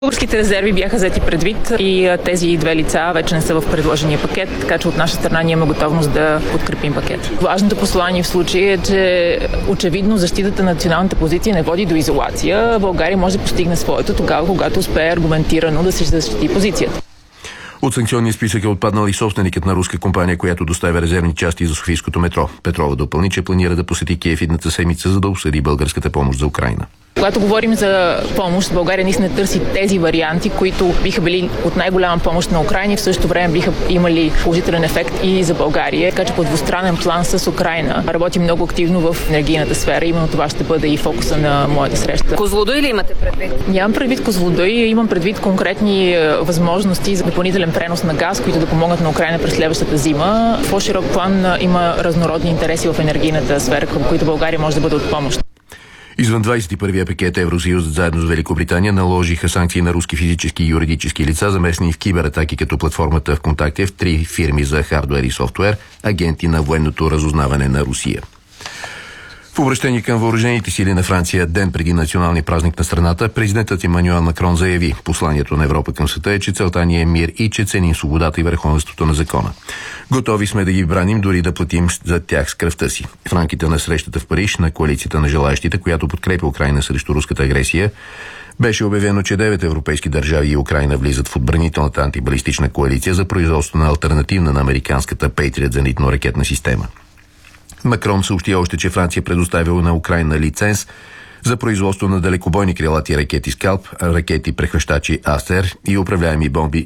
Българските резерви бяха взети предвид и тези две лица вече не са в предложения пакет, така че от наша страна ние имаме готовност да подкрепим пакет. Важното послание в случая е, че очевидно защитата на националната позиция не води до изолация. България може да постигне своето тогава, когато успее аргументирано да се защити позицията. От санкционния списък е отпаднал и собственикът на руска компания, която доставя резервни части за софийското метро. Петрова допълни, че планира да посети Киев идната седмица, за да обсъди българската помощ за Украйна. Когато говорим за помощ, България наистина търси тези варианти, които биха били от най-голяма помощ на Украйна и в същото време биха имали положителен ефект и за България. Така че по двустранен план с Украйна работим много активно в енергийната сфера. Именно това ще бъде и фокуса на моята среща. Козлодуй ли имате предвид? Нямам предвид Козлодуй, имам предвид конкретни възможности за допълнителен пренос на газ, които да помогнат на Украйна през следващата зима. В по-широк план има разнородни интереси в енергийната сфера, към които България може да бъде от помощ. Извън 21-я пакет Евросъюзът заедно с Великобритания наложиха санкции на руски физически и юридически лица, замесени в кибератаки като платформата ВКонтакте в 3 фирми за хардуер и софтуер, агенти на военното разузнаване на Русия. В обращение към въоръжените сили на Франция, ден преди националния празник на страната, президентът Емануел Макрон заяви: посланието на Европа към света е, че целта ни е мир и че ценим свободата и върховенството на закона. Готови сме да ги браним, дори да платим за тях с кръвта си. В рамките на срещата в Париж на коалицията на желаящите, която подкрепя Украйна срещу руската агресия, беше обявено, че 9 европейски държави и Украйна влизат в отбранителната антибалистична коалиция за производство на алтернативна на американската Patriot зенитно-ракетна система. Макрон съобщи още, че Франция предоставила на Украйна лиценз за производство на далекобойни крилати ракети Скалп, ракети прехващачи Астер и управляеми бомби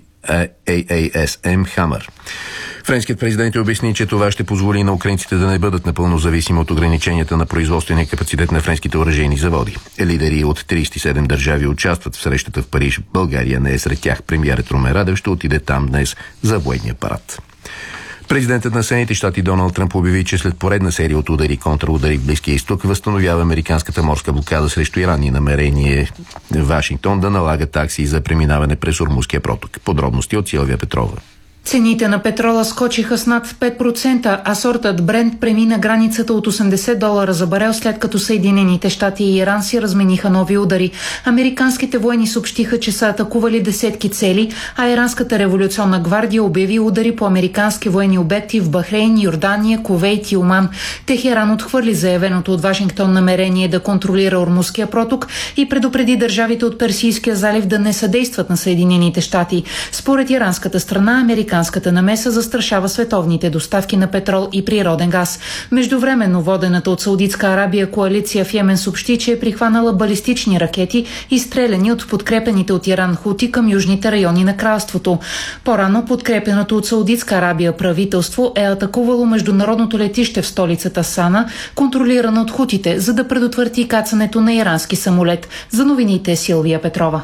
AASM Хамър. Френският президент обясни, че това ще позволи на украинците да не бъдат напълно зависими от ограниченията на производствения капацитет на френските оръжейни заводи. Лидери от 37 държави участват в срещата в Париж. България не е сред тях. Премиерът Румен Радев ще отиде там днес за военния парад. Президентът на Съединените щати Доналд Тръмп обяви, че след поредна серия от удари и контраудари в Близкия изток възстановява американската морска блокада срещу Иран и намерение Вашингтон да налага такси за преминаване през Ормузския проток. Подробности от Силвия Петрова. Цените на петрола скочиха с над 5%, а сортът Брент премина границата от $80 за барел, след като Съединените щати и Иран си размениха нови удари. Американските военни съобщиха, че са атакували десетки цели, а Иранската революционна гвардия обяви удари по американски военни обекти в Бахрейн, Йордания, Кувейт и Оман. Техеран отхвърли заявеното от Вашингтон намерение да контролира Ормузския проток и предупреди държавите от Персийския залив да не съдействат на Съединените щати. Според иранската страна, американската намеса застрашава световните доставки на петрол и природен газ. Междувременно водената от Саудитска Арабия коалиция в Йемен съобщи, че е прихванала балистични ракети, изстреляни от подкрепените от Иран хути към южните райони на кралството. По-рано подкрепеното от Саудитска Арабия правителство е атакувало международното летище в столицата Сана, контролирано от хутите, за да предотврати кацането на ирански самолет. За новините Силвия Петрова.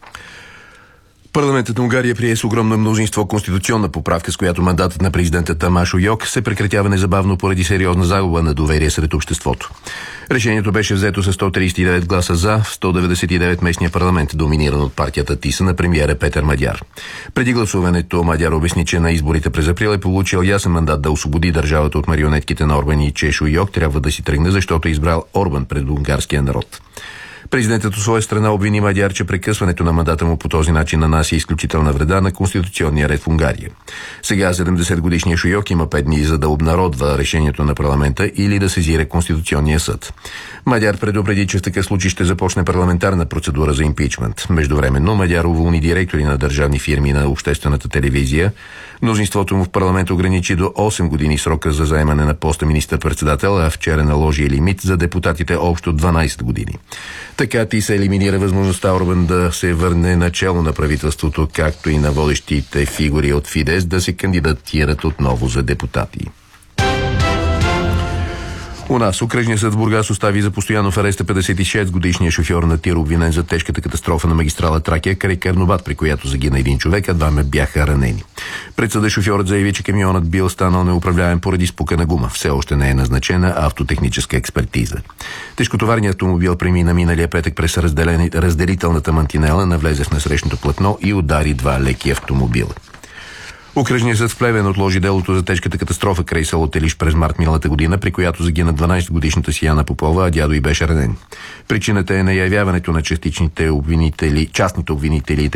Парламентът на Унгария прие с огромно мнозинство конституционна поправка, с която мандатът на президента Тамаш Йок се прекратява незабавно поради сериозна загуба на доверие сред обществото. Решението беше взето с 139 гласа за, в 199 местния парламент, доминиран от партията ТИСА на премиера Петър Мадяр. Преди гласуването Мадяр обясни, че на изборите през април е получил ясен мандат да освободи държавата от марионетките на Орбан и че Йок трябва да си тръгне, защото е избрал Орбан пред унгарския народ. Президентът от своя страна обвини Мадяр, че прекъсването на мандата му по този начин нанася изключителна вреда на конституционния ред в Унгария. Сега 70-годишният Шойок има 5 дни за да обнародва решението на парламента или да сезира Конституционния съд. Мадяр предупреди, че в такъв случай ще започне парламентарна процедура за импичмент. Междувременно Мадяр уволни директори на държавни фирми на обществената телевизия. Мнозинството му в парламент ограничи до 8 години срока за заемане на поста министър-председател, а вчера наложи лимит за депутатите общо 12 години. Така ти се елиминира възможността Орбан да се върне начело на правителството, както и на водещите фигури от Фидес да се кандидатират отново за депутати. У нас окръжният съд в Бургас остави за постоянно в ареста 56-годишния шофьор на тир, обвинен за тежката катастрофа на магистрала Тракия край Карнобат, при която загина един човек, а двама бяха ранени. Пред съда шофьорът заяви, че камионът бил станал неуправляем поради спукана гума. Все още не е назначена автотехническа експертиза. Тежкотоварният автомобил премина миналия петък през разделителната мантинела, навлезе в насрещното платно и удари два леки автомобила. Окръжният съд в Плевен отложи делото за тежката катастрофа край село Телиш през март миналата година, при която загина 12-годишната си Яна Попова, а дядо й беше ранен. Причината е неявяването на частните обвинители